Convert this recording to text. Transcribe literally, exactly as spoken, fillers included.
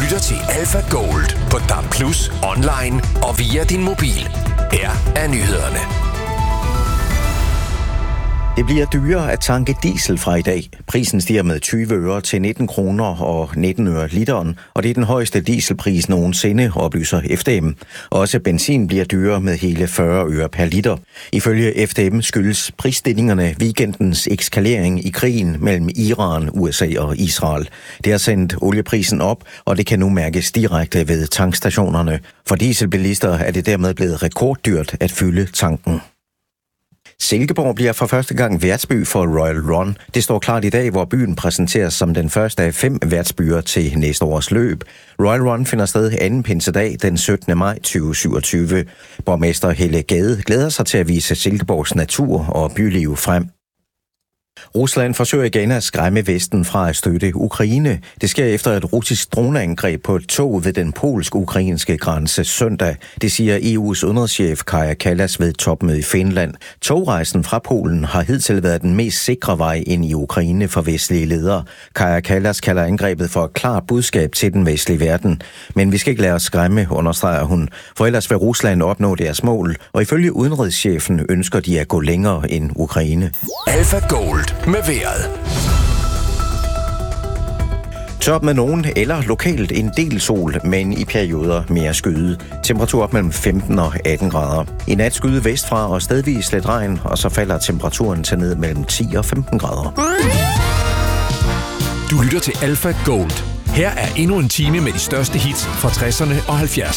lytter til Alpha Gold på D A B plus, online og via din mobil. Her er nyhederne. Det bliver dyrere at tanke diesel fra i dag. Prisen stiger med tyve øre til nitten kroner og nitten øre literen, og det er den højeste dieselpris nogensinde, oplyser F D M. Også benzin bliver dyrere med hele fyrre øre per liter. Ifølge F D M skyldes prisstigningerne weekendens ekskalering i krigen mellem Iran, U S A og Israel. Det har sendt olieprisen op, og det kan nu mærkes direkte ved tankstationerne. For dieselbilister er det dermed blevet rekorddyrt at fylde tanken. Silkeborg bliver for første gang værtsby for Royal Run. Det står klart i dag, hvor byen præsenteres som den første af fem værtsbyer til næste års løb. Royal Run finder sted anden pinsedag den syttende maj tyve syvogtyve. Borgmester Helle Gade glæder sig til at vise Silkeborgs natur og byliv frem. Rusland forsøger igen at skræmme Vesten fra at støtte Ukraine. Det sker efter et russisk droneangreb på et tog ved den polsk-ukrainske grænse søndag. Det siger E U's udenrigschef Kaja Kallas ved topmødet i Finland. Togrejsen fra Polen har hidtil været den mest sikre vej ind i Ukraine for vestlige ledere. Kaja Kallas kalder angrebet for et klart budskab til den vestlige verden. Men vi skal ikke lade os skræmme, understreger hun. For ellers vil Rusland opnå deres mål, og ifølge udenrigschefen ønsker de at gå længere end Ukraine. Alpha Gold med vejret. Top med nogen eller lokalt en del sol, men i perioder mere skyde. Temperatur op mellem femten og atten grader. I nat skyde vestfra og stedvis lidt regn, og så falder temperaturen til ned mellem ti og femten grader. Du lytter til Alpha Gold. Her er endnu en time med de største hits fra tresserne og halvfjerdserne.